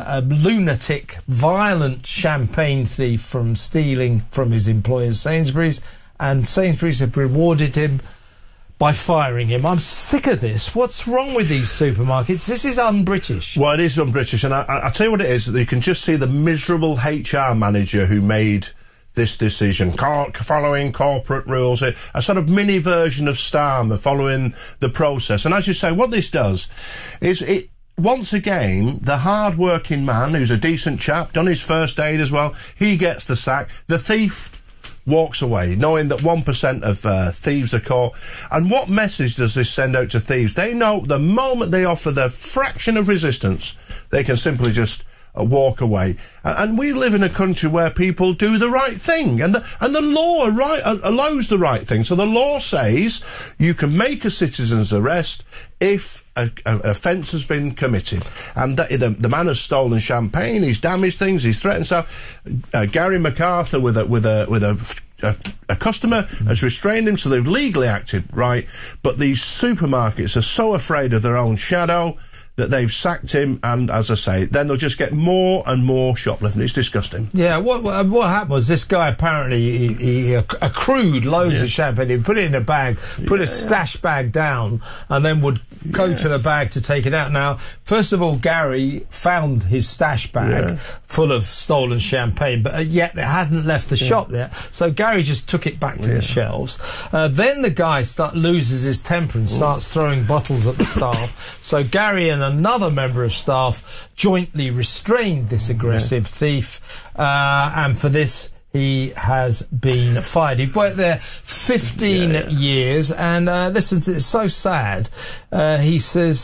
a lunatic, violent champagne thief from stealing from his employer Sainsbury's, and Sainsbury's have rewarded him by firing him. I'm sick of this. What's wrong with these supermarkets? This is un-British. Well, it is un-British, and I'll tell you what it is. You can just see the miserable HR manager who made this decision, following corporate rules, a sort of mini version of Starmer, following the process. And as you say, what this does is it, once again, the hard-working man, who's a decent chap, done his first aid as well, he gets the sack. The thief walks away, knowing that 1% of thieves are caught. And what message does this send out to thieves? They know the moment they offer the fraction of resistance, they can simply just walk away. And we live in a country where people do the right thing, and the law allows the right thing. So the law says you can make a citizen's arrest if an offence has been committed. And the man has stolen champagne, he's damaged things, he's threatened stuff. Gary MacArthur with a customer has restrained him, so they've legally acted right. But these supermarkets are so afraid of their own shadow that they've sacked him, and as I say, then they'll just get more and more shoplifting. It's disgusting. Yeah, what happened was this guy apparently he accrued loads of champagne. He put it in a bag, put a stash bag down, and then would go to the bag to take it out. Now, first of all, Gary found his stash bag full of stolen champagne, but yet it hadn't left the shop yet. So Gary just took it back to the shelves. Then the guy loses his temper and starts throwing bottles at the staff. So Gary and another member of staff jointly restrained this aggressive thief, and for this he has been fired. He worked there 15 years, and listen, it's so sad. He says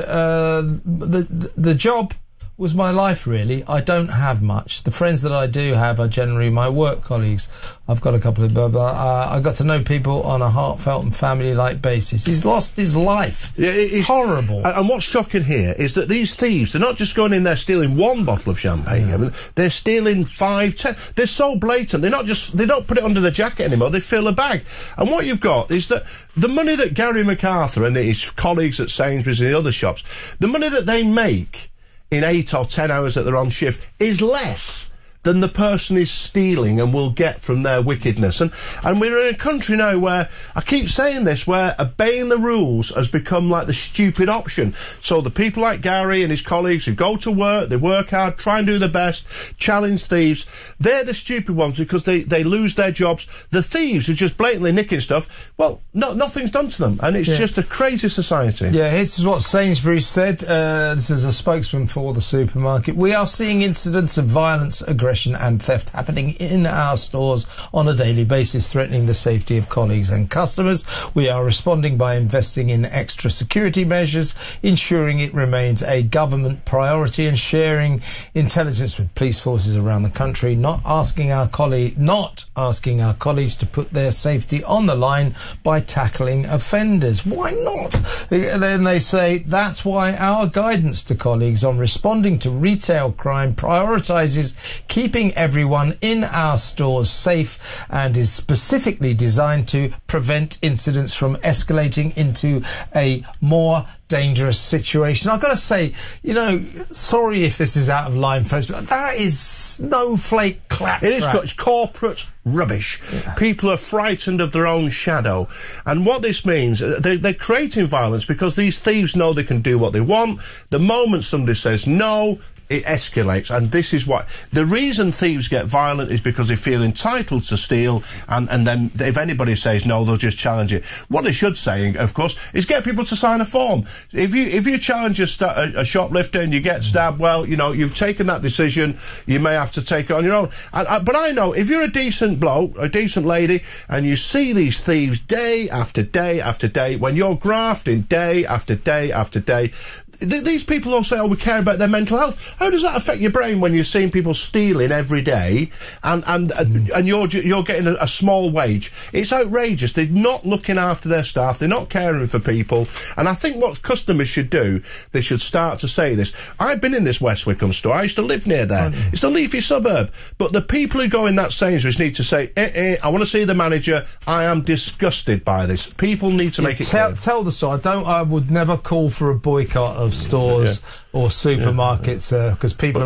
the job was my life, really. I don't have much. The friends that I do have are generally my work colleagues. I've got a couple of... I got to know people on a heartfelt and family-like basis. He's lost his life. Yeah, it's horrible. And what's shocking here is that these thieves, they're not just going in there stealing one bottle of champagne. I mean, they're stealing 5, 10. They're so blatant. They don't put it under the jacket anymore. They fill a bag. And what you've got is that the money that Gary MacArthur and his colleagues at Sainsbury's and the other shops, the money that they make in 8 or 10 hours that they're on shift is less than the person is stealing and will get from their wickedness. And we're in a country now where, I keep saying this, where obeying the rules has become like the stupid option. So the people like Gary and his colleagues who go to work, they work hard, try and do their best, challenge thieves, they're the stupid ones because they lose their jobs. The thieves who are just blatantly nicking stuff, well, nothing's done to them, and it's just a crazy society. Yeah, this is what Sainsbury's said. This is a spokesman for the supermarket. We are seeing incidents of violence, aggression and theft happening in our stores on a daily basis, threatening the safety of colleagues and customers. We are responding by investing in extra security measures, ensuring it remains a government priority, and sharing intelligence with police forces around the country, not asking our colleagues to put their safety on the line by tackling offenders. Why not? Then they say that's why our guidance to colleagues on responding to retail crime prioritises keeping everyone in our stores safe and is specifically designed to prevent incidents from escalating into a more dangerous situation. I've got to say, you know, sorry if this is out of line, folks, but that is snowflake claptrap. It is corporate rubbish. Yeah. People are frightened of their own shadow. And what this means, they're creating violence because these thieves know they can do what they want. The moment somebody says no, it escalates, and this is what the reason thieves get violent is because they feel entitled to steal, and then if anybody says no, they'll just challenge it. What they should say, of course, is get people to sign a form. If you challenge a shoplifter and you get stabbed, well, you know, you've taken that decision, you may have to take it on your own. But I know if you're a decent bloke, a decent lady, and you see these thieves day after day after day, when you're grafting day after day after day, these people all say, oh, we care about their mental health. How does that affect your brain when you're seeing people stealing every day and you're getting a small wage? It's outrageous. They're not looking after their staff. They're not caring for people. And I think what customers should do, they should start to say this. I've been in this West Wickham store. I used to live near there. It's a leafy suburb. But the people who go in that Sainsbury's need to say, I want to see the manager. I am disgusted by this. People need to make it clear. Tell the store. I would never call for a boycott of stores or supermarkets because people